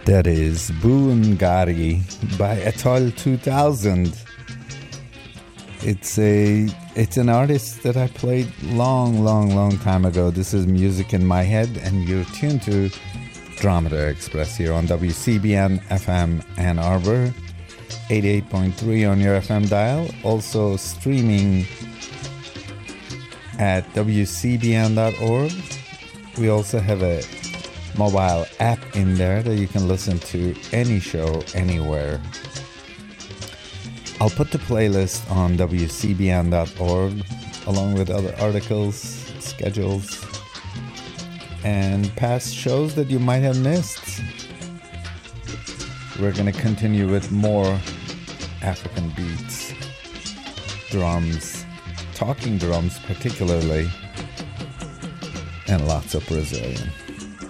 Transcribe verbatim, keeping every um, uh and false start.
That is Boongari by Atoll two thousand. It's a it's an artist that I played long, long, long time ago. This is Music in My Head, and you're tuned to Dromedary Express here on W C B N F M Ann Arbor, eighty-eight point three on your F M dial. Also streaming at W C B N dot org. We also have a mobile app in there that you can listen to any show anywhere. I'll put the playlist on W C B N dot org along with other articles, schedules, and past shows that you might have missed. We're going to continue with more African beats, drums, talking drums particularly, and lots of Brazilian.